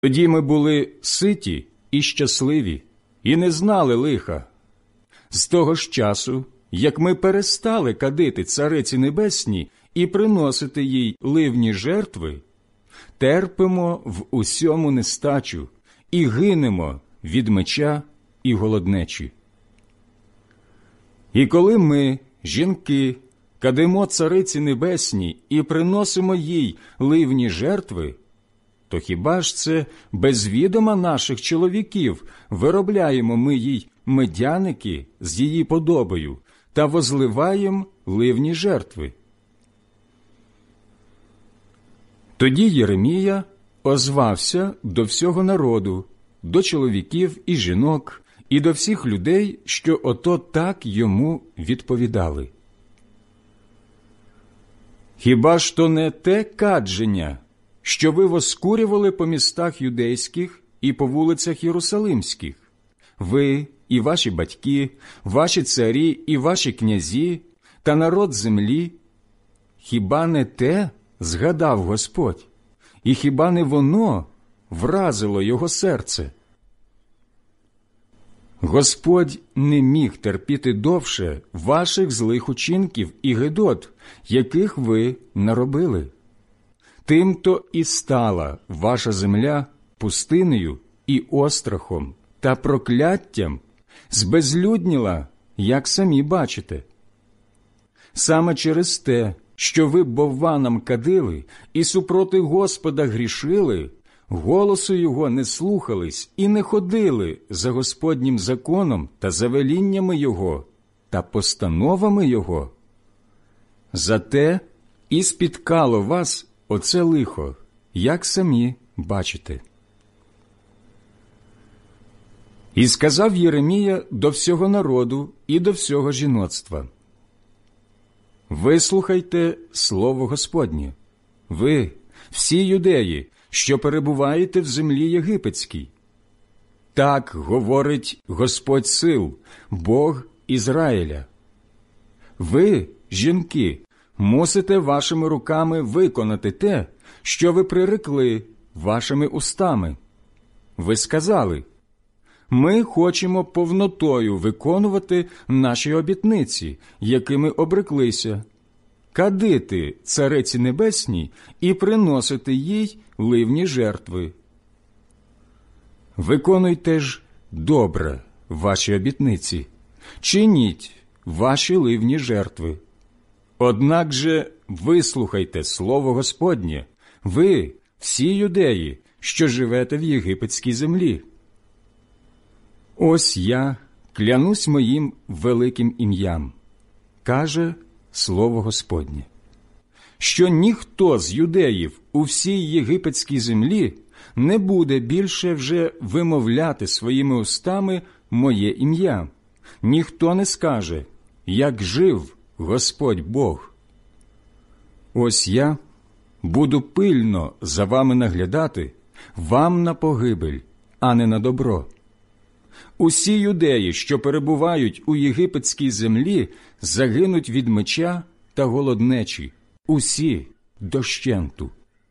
Тоді ми були ситі і щасливі, і не знали лиха. З того ж часу, як ми перестали кадити Цариці Небесній і приносити їй ливні жертви, терпимо в усьому нестачу і гинемо від меча і голоднечі. І коли ми, жінки, кадимо Цариці Небесній і приносимо їй ливні жертви, то хіба ж це без відома наших чоловіків виробляємо ми їй медяники з її подобою та возливаємо ливні жертви? Тоді Єремія озвався до всього народу, до чоловіків і жінок, і до всіх людей, що ото так йому відповідали. Хіба ж то не те кадження, що ви воскурювали по містах юдейських і по вулицях єрусалимських? Ви і ваші батьки, ваші царі і ваші князі та народ землі? Хіба не те згадав Господь? І хіба не воно вразило його серце? Господь не міг терпіти довше ваших злих учинків і гидот, яких ви наробили. Тим-то і стала ваша земля пустинею і острахом та прокляттям, збезлюдніла, як самі бачите. Саме через те, що ви бовванам кадили і супроти Господа грішили, голосу Його не слухались і не ходили за Господнім законом та за веліннями Його та постановами Його. Зате і спіткало вас оце лихо, як самі бачите. І сказав Єремія до всього народу і до всього жіноцтва: «Вислухайте слово Господнє, ви, всі юдеї, що перебуваєте в землі єгипетській. Так говорить Господь сил, Бог Ізраїля. Ви, жінки, мусите вашими руками виконати те, що ви прирекли вашими устами. Ви сказали: ми хочемо повнотою виконувати наші обітниці, якими обреклися, кадити Цариці Небесній і приносити їй ливні жертви. Виконуйте ж добре ваші обітниці, чиніть ваші ливні жертви. Однак же вислухайте слово Господнє, ви, всі юдеї, що живете в єгипетській землі. Ось я клянусь моїм великим ім'ям, каже слово Господнє, що ніхто з юдеїв у всій єгипетській землі не буде більше вже вимовляти своїми устами моє ім'я. Ніхто не скаже: як жив Господь Бог. Ось я буду пильно за вами наглядати, вам на погибель, а не на добро. Усі юдеї, що перебувають у єгипетській землі, загинуть від меча та голоднечі, усі дощенту.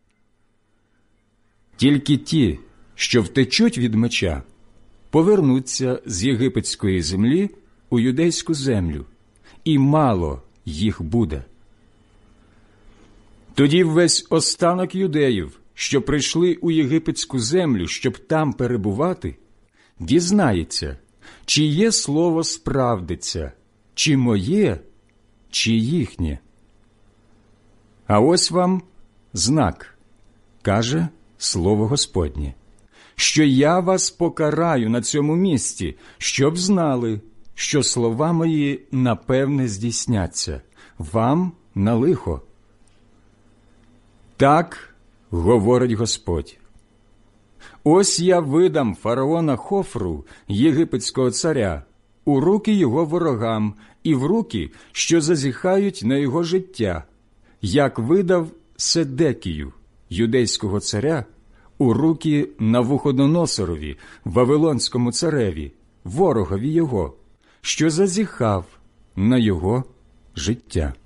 Тільки ті, що втечуть від меча, повернуться з єгипетської землі у юдейську землю, і мало їх буде. Тоді весь останок юдеїв, що прийшли у єгипетську землю, щоб там перебувати, дізнається, чиє слово справдиться, чи моє, чи їхнє. А ось вам знак, каже слово Господнє, що я вас покараю на цьому місці, щоб знали, що слова мої напевне здійсняться, вам на лихо. Так говорить Господь. Ось я видам фараона Хофру, єгипетського царя, у руки його ворогам і в руки, що зазіхають на його життя, як видав Седекію, юдейського царя, у руки Навуходоносорові, вавилонському цареві, ворогові його, що зазіхав на його життя.